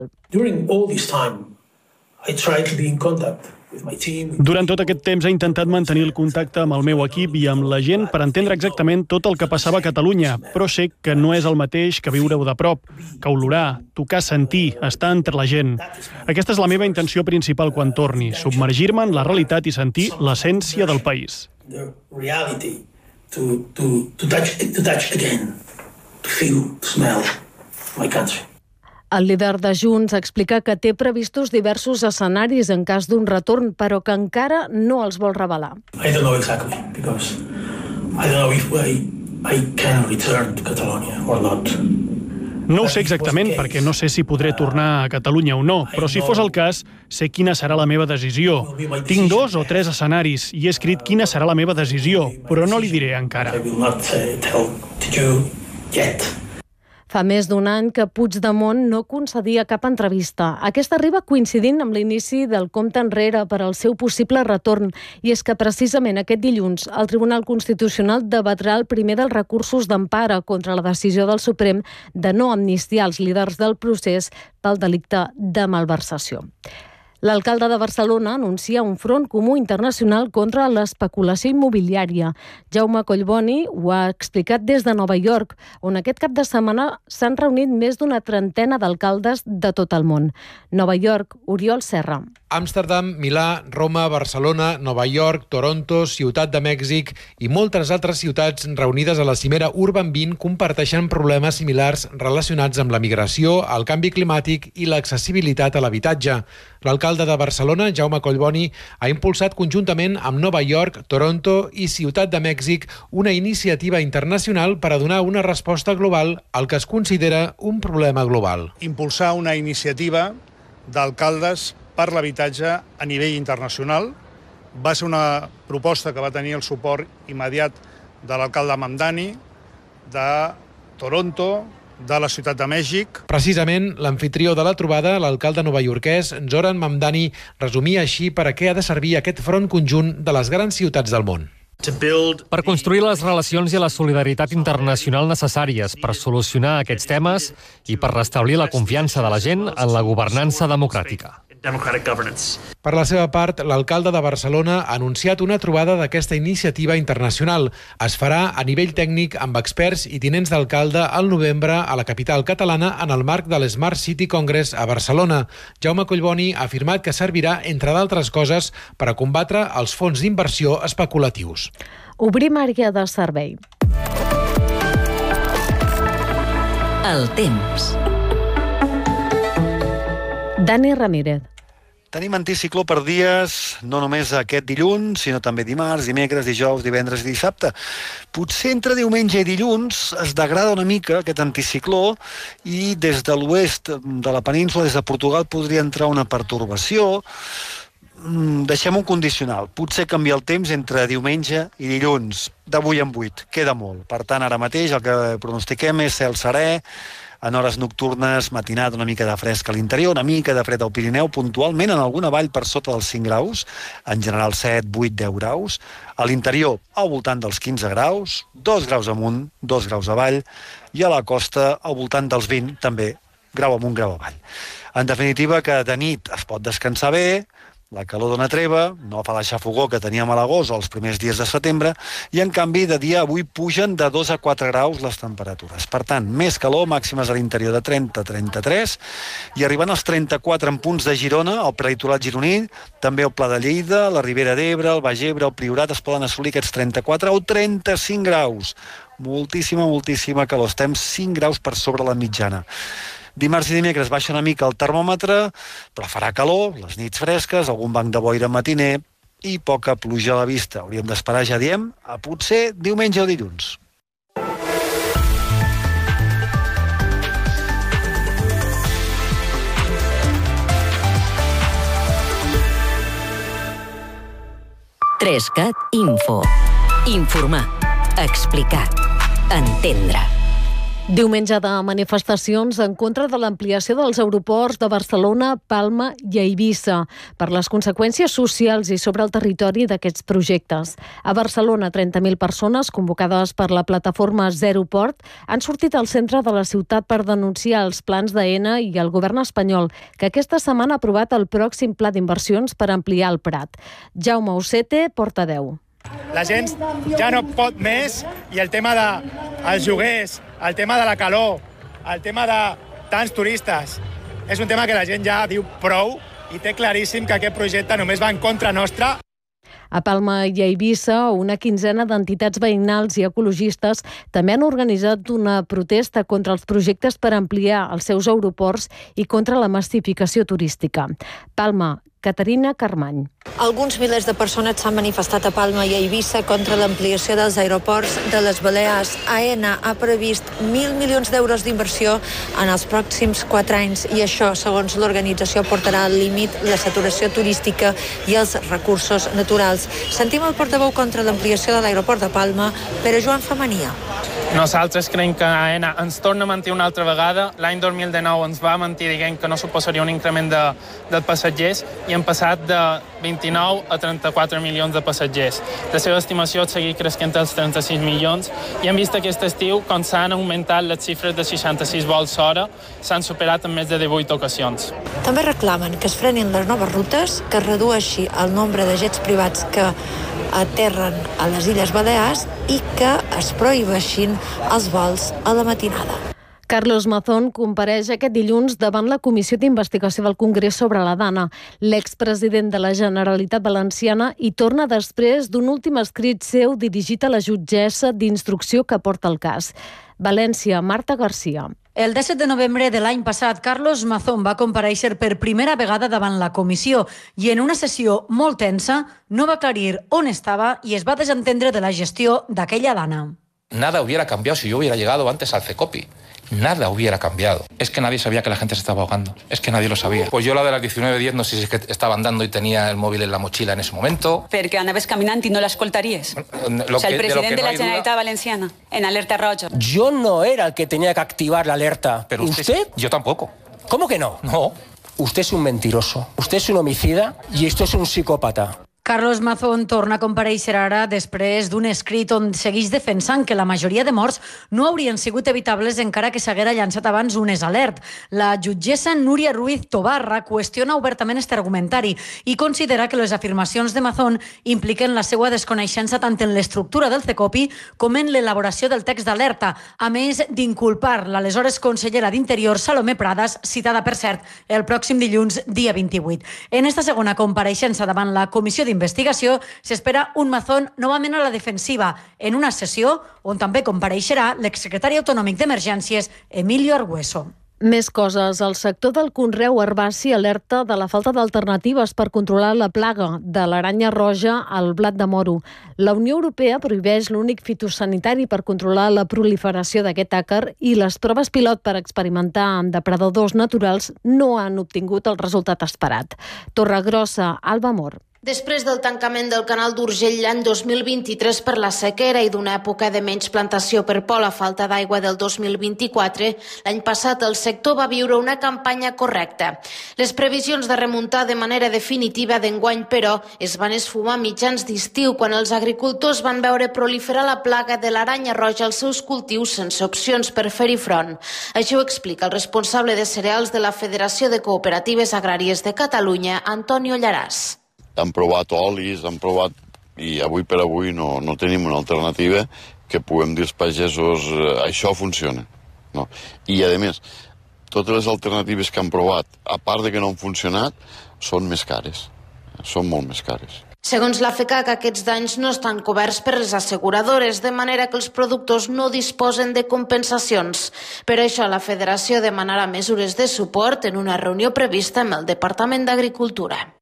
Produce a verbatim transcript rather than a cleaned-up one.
During all this time, I tried to be in contact with my team. Durant tot aquest temps he intentat mantenir el contacte amb el meu equip i amb la gent per entendre exactament tot el que passava a Catalunya, però sé que no és el mateix que viure-ho de prop, que olorar, tocar, sentir, estar entre la gent. Aquesta és la meva intenció principal quan torni, submergir-me en la realitat i sentir l'essència del país. The reality, to, to, to, touch, to touch again, to feel, to smell my country. El líder de Junts explica que té previstos diversos escenaris en cas d'un retorn, però que encara no els vol revelar. I don't know exactly, because I don't know if I, I can return to Catalonia or not. No ho sé exactament perquè no sé si podré tornar a Catalunya o no, però si fos el cas, sé quina serà la meva decisió. Tinc dos o tres escenaris i he escrit quina serà la meva decisió, però no li diré encara. I will not uh, tell to you yet. Fa més d'un any que Puigdemont no concedia cap entrevista. Aquesta arriba coincidint amb l'inici del compte enrere per al seu possible retorn. I és que precisament aquest dilluns el Tribunal Constitucional debatrà el primer dels recursos d'empara contra la decisió del Suprem de no amnistiar els líders del procés pel delicte de malversació. L'alcalde de Barcelona anuncia un front comú internacional contra l'especulació immobiliària. Jaume Collboni ho ha explicat des de Nova York, on aquest cap de setmana s'han reunit més d'una trentena d'alcaldes de tot el món. Nova York, Oriol Serra. Amsterdam, Milà, Roma, Barcelona, Nova York, Toronto, Ciutat de Mèxic i moltes altres ciutats reunides a la cimera Urban vint comparteixen problemes similars relacionats amb la migració, el canvi climàtic i l'accessibilitat a l'habitatge. L'alcalde de Barcelona, Jaume Collboni, ha impulsat conjuntament amb Nova York, Toronto i Ciutat de Mèxic una iniciativa internacional per a donar una resposta global al que es considera un problema global. Impulsar una iniciativa d'alcaldes per l'habitatge a nivell internacional. Va ser una proposta que va tenir el suport immediat de l'alcalde Mamdani, de Toronto, de la Ciutat de Mèxic. Precisament, l'amfitrió de la trobada, l'alcalde novaiorquès Zoran Mamdani, resumia així per a què ha de servir aquest front conjunt de les grans ciutats del món. Per construir les relacions i la solidaritat internacional necessàries per solucionar aquests temes i per restablir la confiança de la gent en la governança democràtica. Per la seva part, l'alcalde de Barcelona ha anunciat una trobada d'aquesta iniciativa internacional. Es farà a nivell tècnic amb experts i tinents d'alcalde al novembre a la capital catalana en el marc de l'Smart City Congress a Barcelona. Jaume Collboni ha afirmat que servirà, entre d'altres coses, per a combatre els fons d'inversió especulatius. Obrim àrea de servei. El temps. Dani Ramírez. Tenim anticicló per dies, no només aquest dilluns, sinó també dimarts, dimecres, dijous, divendres i dissabte. Potser entre diumenge i dilluns es degrada una mica aquest anticicló i des de l'oest de la península, des de Portugal, podria entrar una pertorbació. Deixem un condicional. Potser canvia el temps entre diumenge i dilluns, de vuit en vuit. Queda molt. Per tant, ara mateix el que pronostiquem és cel serè, en hores nocturnes, matinada, una mica de fresc a l'interior, una mica de fred al Pirineu, puntualment en alguna vall per sota dels cinc graus, en general set, vuit, deu graus, a l'interior al voltant dels quinze graus, dos graus amunt, dos graus avall, i a la costa al voltant dels vint, també grau amunt, grau avall. En definitiva, que de nit es pot descansar bé, la calor dona treva, no fa la xafogó que teníem a l'agost o els primers dies de setembre, i en canvi de dia avui pugen de dos a quatre graus les temperatures. Per tant, més calor, màximes a l'interior de trenta a trenta-tres, i arribant als trenta-quatre en punts de Girona, al prelitoral gironí, també al Pla de Lleida, la Ribera d'Ebre, el Baix Ebre, el Priorat, es poden assolir aquests trenta-quatre o trenta-cinc graus. Moltíssima, moltíssima calor. Estem cinc graus per sobre la mitjana. Dimarts i dimecres baixa una mica el termòmetre, però farà calor, les nits fresques, algun banc de boira matiner i poca pluja a la vista. Hauríem d'esperar, ja diem, a potser diumenge o dilluns. Trescat Info. Informar. Explicar. Entendre. Diumenge de manifestacions en contra de l'ampliació dels aeroports de Barcelona, Palma i Eivissa per les conseqüències socials i sobre el territori d'aquests projectes. A Barcelona, trenta mil persones convocades per la plataforma Zero Port han sortit al centre de la ciutat per denunciar els plans d'Aena i el govern espanyol, que aquesta setmana ha aprovat el pròxim pla d'inversions per ampliar el Prat. Jaume Ucete, portaveu. La gent ja no pot més i el tema dels lloguers, el tema de la calor, el tema de tants turistes, és un tema que la gent ja diu prou i té claríssim que aquest projecte només va en contra nostra. A Palma i a Eivissa, una quinzena d'entitats veïnals i ecologistes també han organitzat una protesta contra els projectes per ampliar els seus aeroports i contra la massificació turística. Palma, Caterina Carmany. Alguns milers de persones s'han manifestat a Palma i a Eivissa contra l'ampliació dels aeroports de les Balears. Aena ha previst mil milions d'euros d'inversió en els pròxims quatre anys i això, segons l'organització, portarà al límit la saturació turística i els recursos naturals. Sentim el portaveu contra l'ampliació de l'aeroport de Palma, Pere Joan Famania. Nosaltres creiem que Aena ens torna a mentir una altra vegada. L'any dos mil dinou ens va mentir dient que no suposaria un increment de, de passatgers i hem passat de vint-i-nou a trenta-quatre milions de passatgers. La seva estimació és seguir creixent als trenta-sis milions i hem vist aquest estiu com s'han augmentat les xifres de seixanta-sis vols hora, s'han superat en més de divuit ocasions. També reclamen que es frenin les noves rutes, que es redueixi el nombre de jets privats que aterren a les Illes Balears i que es prohibeixin els vols a la matinada. Carlos Mazón compareix aquest dilluns davant la Comissió d'Investigació del Congrés sobre la Dana. L'expresident de la Generalitat Valenciana hi torna després d'un últim escrit seu dirigit a la jutgessa d'instrucció que porta el cas. València, Marta Garcia. El disset de novembre de l'any passat, Carlos Mazón va comparèixer per primera vegada davant la comissió i en una sessió molt tensa no va aclarir on estava i es va desentendre de la gestió d'aquella dana. Nada hubiera cambiado si yo hubiera llegado antes al CECOPI. Nada hubiera cambiado. Es que nadie sabía que la gente se estaba ahogando. Es que nadie lo sabía. Pues yo la de las diecinueve diez no sé si es que estaba andando y tenía el móvil en la mochila en ese momento. Perquè anaves caminant i no l'escoltaries. Lo o sea, el que, president de, de, de la no Generalitat Valenciana, en alerta roja. Yo no era el que tenía que activar la alerta. Pero usted, ¿Usted? Yo tampoco. ¿Cómo que no? No. Usted es un mentiroso. Usted es un homicida y esto es un psicópata. Carlos Mazón torna a comparèixer ara després d'un escrit on segueix defensant que la majoria de morts no haurien sigut evitables encara que s'haguera llançat abans un alert. La jutgessa Núria Ruiz Tobarra qüestiona obertament este argumentari i considera que les afirmacions de Mazón impliquen la seva desconeixença tant en l'estructura del CECOPI com en l'elaboració del text d'alerta, a més d'inculpar l'aleshores consellera d'Interior Salomé Pradas, citada per cert el pròxim dilluns dia vint-i-vuit. En esta segona compareixença davant la Comissió d'Investigació s'espera un Mazón novament a la defensiva en una sessió on també compareixerà l'exsecretari autonòmic d'Emergències Emilio Argüeso. Més coses. El sector del conreu herbaci alerta de la falta d'alternatives per controlar la plaga de l'aranya roja al blat de moro. La Unió Europea prohibeix l'únic fitosanitari per controlar la proliferació d'aquest àcar i les proves pilot per experimentar amb depredadors naturals no han obtingut el resultat esperat. Torregrossa, Alba Mor. Després del tancament del canal d'Urgell l'any dos mil vint-i-tres per la sequera i d'una època de menys plantació per por a la falta d'aigua del dos mil vint-i-quatre, l'any passat el sector va viure una campanya correcta. Les previsions de remuntar de manera definitiva d'enguany, però, es van esfumar a mitjans d'estiu quan els agricultors van veure proliferar la plaga de l'aranya roja als seus cultius sense opcions per fer-hi front. Això ho explica el responsable de cereals de la Federació de Cooperatives Agràries de Catalunya, Antonio Llaràs. Han provat olis, han provat, i avui per avui no, no tenim una alternativa que puguem dir als pagesos eh, això funciona. No. I, a més, totes les alternatives que han provat, a part de que no han funcionat, són més cares. Són molt més cares. Segons la FECAC, aquests danys no estan coberts per les asseguradores, de manera que els productors no disposen de compensacions. Per això, la Federació demanarà mesures de suport en una reunió prevista amb el Departament d'Agricultura.